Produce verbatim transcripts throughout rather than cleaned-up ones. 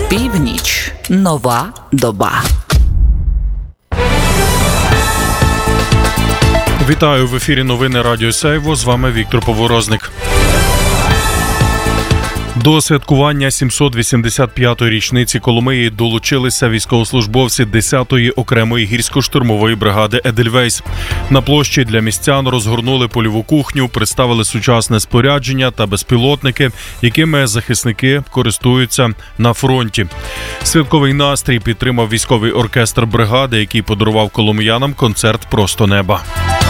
Північ. Нова доба. Вітаю, в ефірі новини Радіо Сяйво, з вами Віктор Поворозник. До святкування сімсот вісімдесят п'ятої річниці Коломиї долучилися військовослужбовці десятої окремої гірсько-штурмової бригади «Едельвейс». На площі для містян розгорнули польову кухню, представили сучасне спорядження та безпілотники, якими захисники користуються на фронті. Святковий настрій підтримав військовий оркестр бригади, який подарував коломиянам концерт «Просто неба».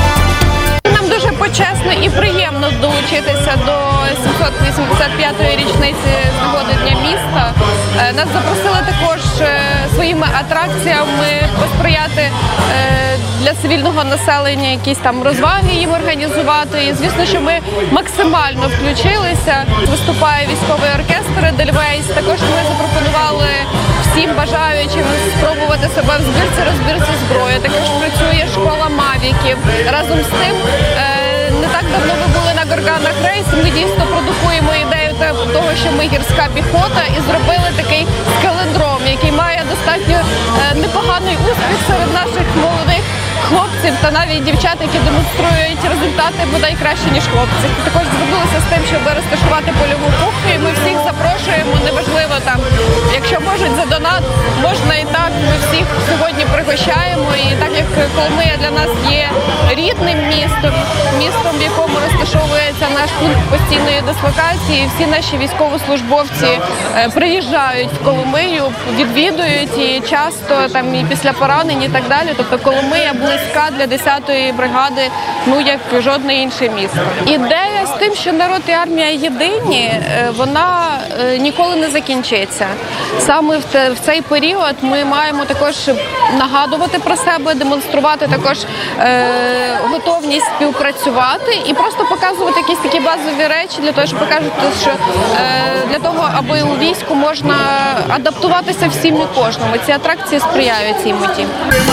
Нам дуже почесно і приємно долучитися до сімсот вісімдесят п'ятої річниці з нагоди Дня міста. Нас запросили також своїми атракціями посприяти для цивільного населення, якісь там розваги їм організувати. І звісно, що ми максимально включилися. Виступає військовий оркестр «Едельвейс». Також ми запропонували всім бажаючим спробувати себе в збірці-розбірці зброї. Також працює школа мавіків. Разом з тим, не так давно ми були на Горганах рейс. Ми дійсно продукуємо ідею того, що ми гірська піхота, і зробили такий скеледром, який має достатньо непоганий успіх серед наших молодих хлопців та навіть дівчат, які демонструють результати бодай краще, ніж хлопці. Також звернулися з тим, щоб розташувати польову кухню, і ми всіх запрошуємо, неважливо там, якщо можуть за донат, можна і так, ми всіх сьогодні пригощаємо. І так як Коломия для нас є рідним містом, містом, в якому розташовується наш пункт постійної дислокації, всі наші військовослужбовці приїжджають в Коломию, відвідують і часто там і після поранень і так далі. Тобто Коломия близька для десятої бригади, ну як жодне інше місто. Ідея з тим, що народ і армія єдині, вона ніколи не закінчиться. Саме в цей період ми маємо також нагадувати про себе, демонструвати також е, готовність співпрацювати і просто показувати якісь такі базові речі для того, щоб покажуть, що е, для того, аби у війську можна адаптуватися всім і кожному. Ці атракції сприяють цій меті.